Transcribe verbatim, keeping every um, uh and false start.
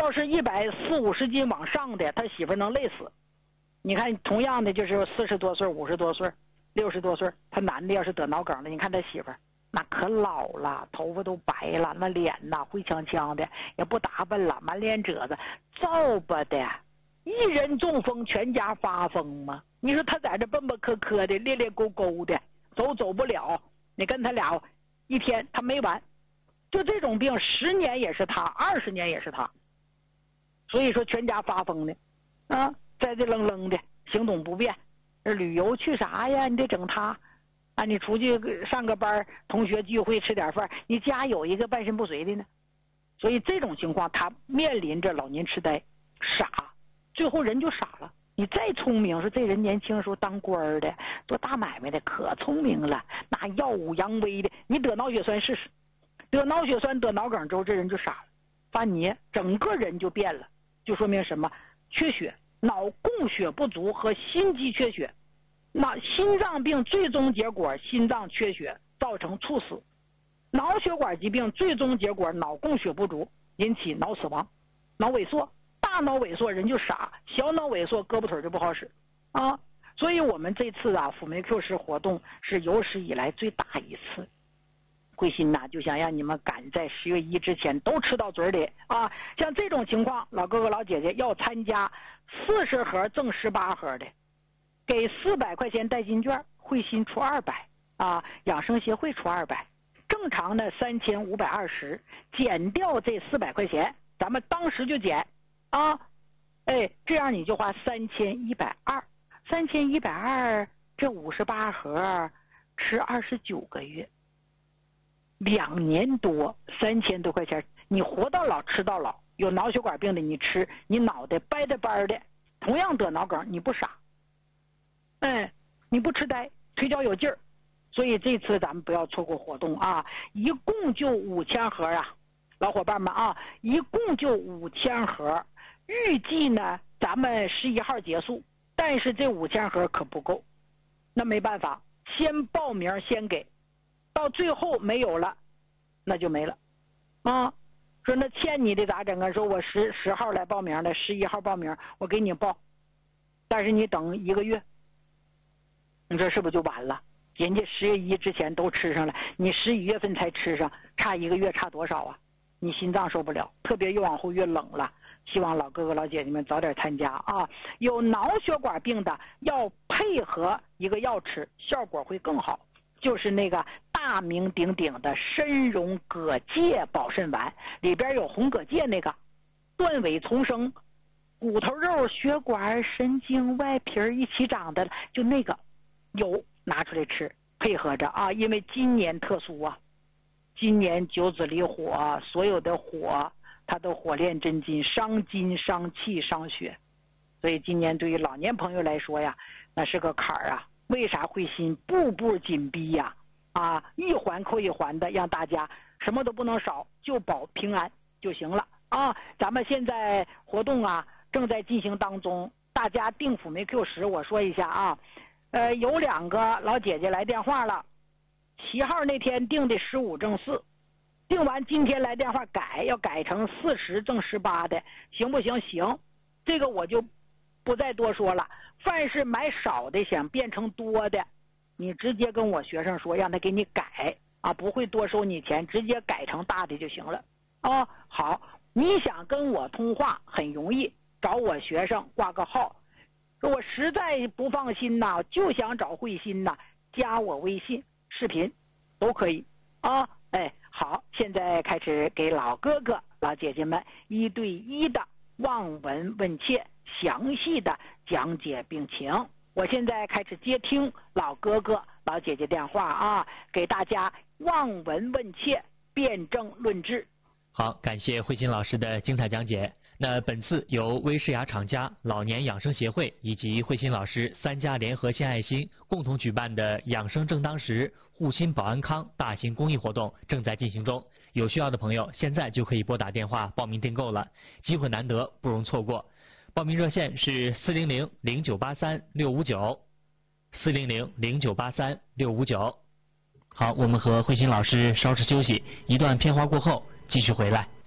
要是一百四五十斤往上的，他媳妇能累死。你看，同样的就是四十多岁、五十多岁、六十多岁，他男的要是得脑梗了，你看他媳妇儿那可老了，头发都白了，那脸呐灰呛呛的，也不打扮了，满脸褶子，糟吧的。一人中风，全家发疯吗？你说他在这奔奔磕磕的，咧咧勾勾的，走走不了。你跟他俩一天，他没完。就这种病，十年也是他，二十年也是他。所以说全家发疯的啊，在这愣愣的，行动不便。旅游去啥呀？你得整他啊！你出去上个班，同学聚会吃点饭，你家有一个半身不遂的呢。所以这种情况，他面临着老年痴呆，傻，最后人就傻了。你再聪明，说这人年轻时候当官的，做大买卖的，可聪明了，那耀武扬威的。你得脑血栓试试，得脑血栓得脑梗之后，这人就傻了，发泥，整个人就变了，就说明什么？缺血，脑供血不足和心肌缺血。那心脏病最终结果，心脏缺血造成猝死；脑血管疾病最终结果，脑供血不足引起脑死亡、脑萎缩。大脑萎缩人就傻，小脑萎缩胳膊腿就不好使啊。所以我们这次啊辅酶 Q 十活动是有史以来最大一次。慧心呐，就想让你们赶在十月一之前都吃到嘴里啊！像这种情况，老哥哥老姐姐要参加四十盒赠十八盒的，给四百块钱代金券，慧心出二百啊，养生协会出二百，正常的三千五百二十，减掉这四百块钱，咱们当时就减啊！哎，这样你就花三千一百二，三千一百二，这五十八盒吃二十九个月。两年多，三千多块钱，你活到老吃到老。有脑血管病的你吃，你脑袋掰的掰的，同样得脑梗，你不傻，哎，你不痴呆，腿脚有劲儿。所以这次咱们不要错过活动啊！一共就五千盒啊，老伙伴们啊，一共就五千盒。预计呢，咱们十一号结束，但是这五千盒可不够，那没办法，先报名先给。到最后没有了，那就没了啊！说那欠你的咋整啊？说我十十号来报名的，十一号报名，我给你报，但是你等一个月，你说是不是就完了？人家十月一之前都吃上了，你十一月份才吃上，差一个月差多少啊？你心脏受不了，特别越往后越冷了。希望老哥哥老姐姐们早点参加啊！有脑血管病的要配合一个药吃，效果会更好。就是那个大名鼎鼎的参茸葛芥保肾丸，里边有红葛芥那个断尾重生，骨头肉血管神经外皮一起长的，就那个有拿出来吃，配合着啊！因为今年特殊啊，今年九子离火，所有的火它都火炼真金，伤筋伤气伤血，所以今年对于老年朋友来说呀，那是个坎儿啊。为啥慧心步步紧逼呀？啊，一环扣一环的，让大家什么都不能少，就保平安就行了啊！咱们现在活动啊正在进行当中，大家订辅酶 Q 十，我说一下啊，呃，有两个老姐姐来电话了，七号那天订的十五正四，订完今天来电话改，要改成四十正十八的，行不行？行，这个我就不再多说了。凡是买少的想变成多的，你直接跟我学生说，让他给你改啊，不会多收你钱，直接改成大的就行了啊。好，你想跟我通话很容易，找我学生挂个号，说我实在不放心呐，就想找慧心呐，加我微信视频都可以啊。哎，好，现在开始给老哥哥老姐姐们一对一的望闻问切，详细的讲解病情。我现在开始接听老哥哥老姐姐电话啊，给大家望闻问切，辩证论治。 好，感谢慧心老师的精彩讲解。那本次由威视雅厂家老年养生协会以及慧心老师三家联合献爱心共同举办的养生正当时护心保安康大型公益活动正在进行中，有需要的朋友现在就可以拨打电话报名订购了，机会难得，不容错过。报名热线是四零零零九八三六五九，四零零零九八三六五九。好，我们和慧心老师稍事休息，一段片花过后继续回来。